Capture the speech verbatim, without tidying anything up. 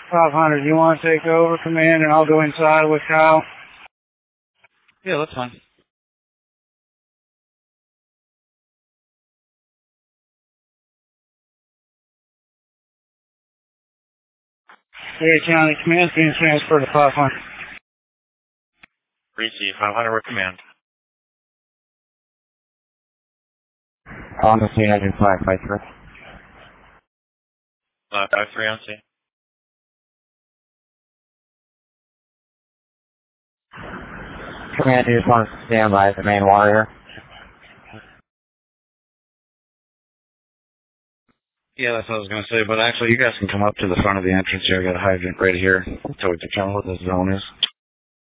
five hundred, you want to take over, command, and I'll go inside with Kyle? Yeah, that's fine. Dade County Command being transferred to five hundred. Receive five hundred with command. On the scene, engine five five three. five five three on scene. Command, you just want to stand by the main warrior. Yeah, that's what I was going to say, but actually you guys can come up to the front of the entrance here. I got a hydrant right here. So we can tell what the zone is.